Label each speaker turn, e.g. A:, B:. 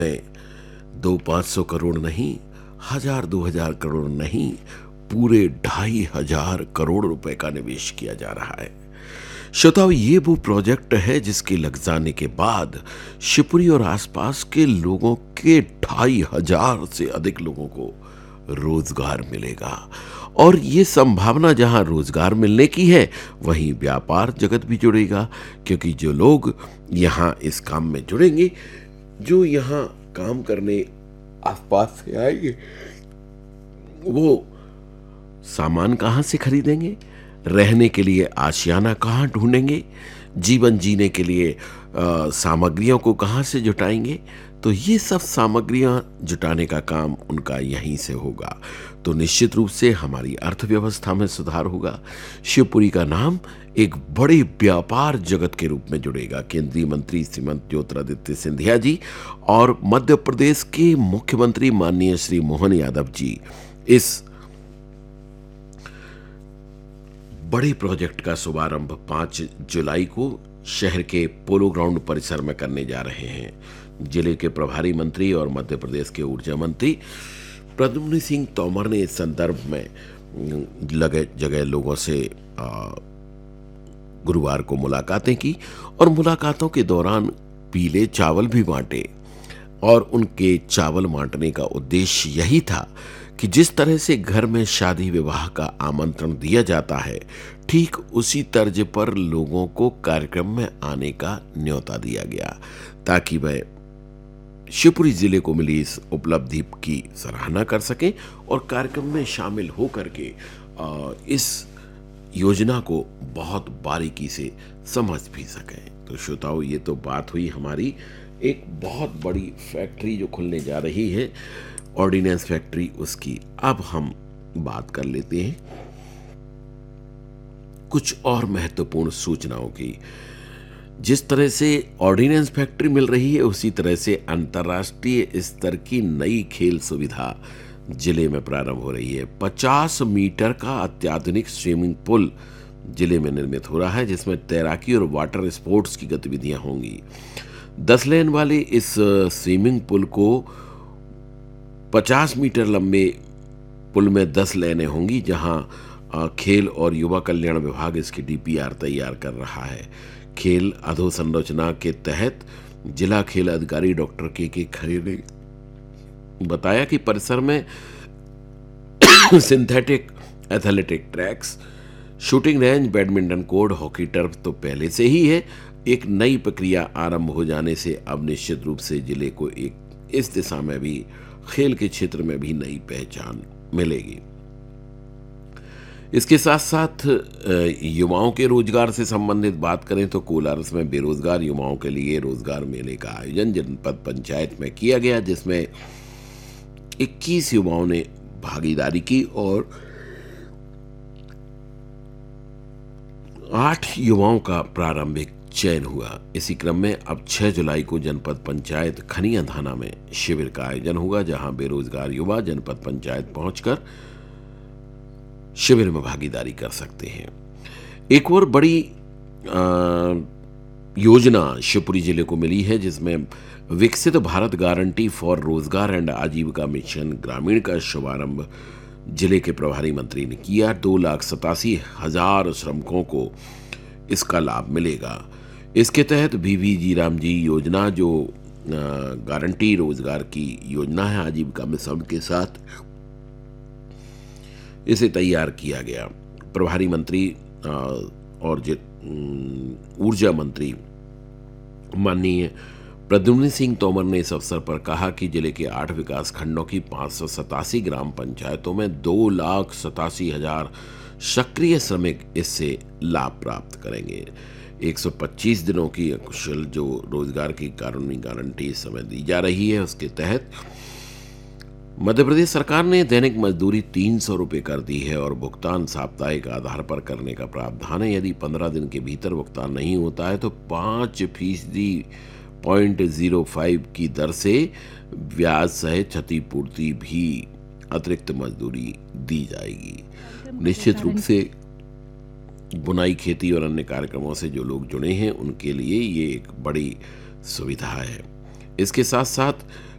A: दो 500 करोड़ नहीं, 1000-2000 करोड़ नहीं, पूरे 2500 करोड़ रुपए का निवेश किया जा रहा है। श्रोताओ, ये वो प्रोजेक्ट है जिसके लग जाने के बाद शिवपुरी और आसपास के लोगों के 2500 से अधिक लोगों को रोजगार मिलेगा। और ये संभावना जहां रोजगार मिलने की है, वहीं व्यापार जगत भी जुड़ेगा, क्योंकि जो लोग यहां इस काम में जुड़ेंगे, जो यहां काम करने आसपास से आएंगे, वो सामान कहाँ से खरीदेंगे, रहने के लिए आशियाना कहाँ ढूंढेंगे, जीवन जीने के लिए सामग्रियों को कहाँ से जुटाएंगे। तो ये सब सामग्रियां जुटाने का काम उनका यहीं से होगा। तो निश्चित रूप से हमारी अर्थव्यवस्था में सुधार होगा। शिवपुरी का नाम एक बड़े व्यापार जगत के रूप में जुड़ेगा। केंद्रीय मंत्री श्रीमंत ज्योतिरादित्य सिंधिया जी और मध्य प्रदेश के मुख्यमंत्री माननीय श्री मोहन यादव जी इस बड़े प्रोजेक्ट का शुभारंभ 5 जुलाई को शहर के पोलो ग्राउंड परिसर में करने जा रहे हैं। जिले के प्रभारी मंत्री और मध्य प्रदेश के ऊर्जा मंत्री प्रद्युम्न सिंह तोमर ने इस संदर्भ में लगे जगह लोगों से गुरुवार को मुलाकातें की और मुलाकातों के दौरान पीले चावल भी बांटे। और उनके चावल बांटने का उद्देश्य यही था कि जिस तरह से घर में शादी विवाह का आमंत्रण दिया जाता है, ठीक उसी तर्ज पर लोगों को कार्यक्रम में आने का न्योता दिया गया, ताकि वह शिवपुरी जिले को मिली इस उपलब्धि की सराहना कर सकें और कार्यक्रम में शामिल होकर के इस योजना को बहुत बारीकी से समझ भी सकें। तो श्रोताओ, ये तो बात हुई हमारी एक बहुत बड़ी फैक्ट्री जो खुलने जा रही है, ऑर्डिनेंस फैक्ट्री, उसकी। अब हम बात कर लेते हैं कुछ और महत्वपूर्ण सूचनाओं की। जिस तरह से ऑर्डिनेंस फैक्ट्री मिल रही है, उसी तरह से अंतर्राष्ट्रीय स्तर की नई खेल सुविधा जिले में प्रारंभ हो रही है। 50 मीटर का अत्याधुनिक स्विमिंग पूल जिले में निर्मित हो रहा है, जिसमें तैराकी और वाटर स्पोर्ट्स की गतिविधियां होंगी। 10 लेन वाले इस स्विमिंग पूल को 50 मीटर लंबे पुल में 10 लेनें होंगी, जहां खेल और युवा कल्याण विभाग इसकी डीपीआर तैयार कर रहा है। खेल अधोसंरचना के तहत जिला खेल अधिकारी डॉक्टर के खरे ने बताया कि परिसर में synthetic athletic tracks, shooting range, badminton court, hockey turf तो पहले से ही है। एक नई प्रक्रिया आरंभ हो जाने से अब निश्चित रूप से जिले को एक इस दिशा में भी, खेल के क्षेत्र में भी नई पहचान मिलेगी। इसके साथ साथ युवाओं के रोजगार से संबंधित बात करें तो कोलारस में बेरोजगार युवाओं के लिए रोजगार मेले का आयोजन जनपद पंचायत में किया गया, जिसमें 21 युवाओं ने भागीदारी की और 8 युवाओं का प्रारंभिक चयन हुआ। इसी क्रम में अब 6 जुलाई को जनपद पंचायत खनिया थाना में शिविर का आयोजन होगा, जहां बेरोजगार युवा जनपद पंचायत पहुंचकर शिविर में भागीदारी कर सकते हैं। एक और बड़ी योजना शिवपुरी जिले को मिली है, जिसमें विकसित भारत गारंटी फॉर रोजगार एंड आजीविका मिशन ग्रामीण का शुभारंभ जिले के प्रभारी मंत्री ने किया। 2,87,000 श्रमिकों को इसका लाभ मिलेगा। इसके तहत VV राम जी योजना, जो गारंटी रोजगार की योजना है, आजीविका मिशन के साथ इसे तैयार किया गया। प्रभारी मंत्री और ऊर्जा मंत्री माननीय प्रद्युम्न सिंह तोमर ने इस अवसर पर कहा कि जिले के 8 विकास खंडों की 587 ग्राम पंचायतों में 2,87,000 सक्रिय श्रमिक इससे लाभ प्राप्त करेंगे। 125 दिनों की अकुशल जो रोजगार की कानूनी गारंटी इस समय दी जा रही है, उसके तहत मध्य प्रदेश सरकार ने दैनिक मजदूरी 300 रुपये कर दी है और भुगतान साप्ताहिक आधार पर करने का प्रावधान है। यदि 15 दिन के भीतर भुगतान नहीं होता है तो 5% 0.05 की दर से ब्याज सहित क्षतिपूर्ति भी अतिरिक्त मजदूरी दी जाएगी। निश्चित रूप से बुनाई, खेती और अन्य कार्यक्रमों से जो लोग जुड़े हैं उनके लिए ये एक बड़ी सुविधा है। इसके साथ साथ